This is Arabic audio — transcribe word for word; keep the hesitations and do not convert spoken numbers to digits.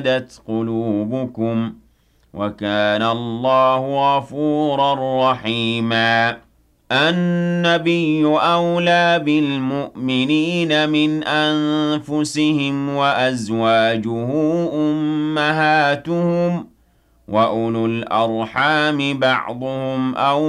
ازدادت قلوبكم وكان الله غفورا رحيما النبي أولى بالمؤمنين من أنفسهم وأزواجه أمهاتهم وأولو الأرحام بعضهم أولى